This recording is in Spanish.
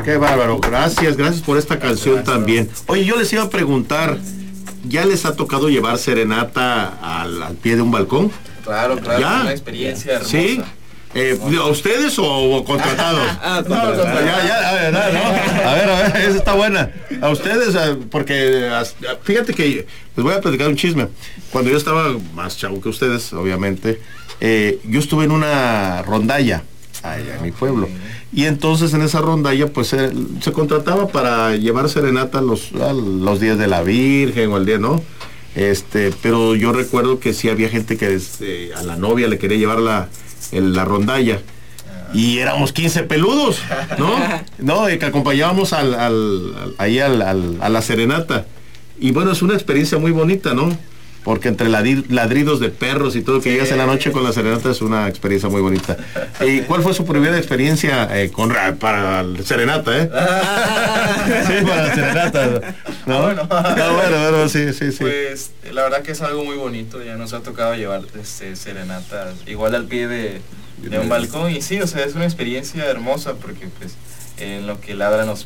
Qué bárbaro. Gracias por esta canción también. Oye, yo les iba a preguntar, ¿ya les ha tocado llevar serenata al pie de un balcón? Claro, ¿Ya? es una experiencia hermosa. ¿Sí? ¿A ustedes o contratados? A ver, esa está buena. A ustedes, porque fíjate que les voy a platicar un chisme. Cuando yo estaba más chavo que ustedes, obviamente, yo estuve en una rondalla allá en mi pueblo. Y entonces en esa rondalla pues se contrataba para llevar serenata los días de la Virgen o el día, ¿no? Pero yo recuerdo que sí había gente que a la novia le quería llevar la rondalla. Y éramos 15 peludos, ¿no? No, que acompañábamos ahí a la serenata. Y bueno, es una experiencia muy bonita, ¿no? Porque entre ladridos de perros y todo, que llegas en la noche con la serenata, es una experiencia muy bonita. ¿Y cuál fue su primera experiencia para la serenata, Sí, para la serenata. ¿No? Bueno, sí. Pues la verdad que es algo muy bonito, ya nos ha tocado llevar serenata igual al pie de un balcón, y sí, o sea, es una experiencia hermosa porque pues en lo que ladran los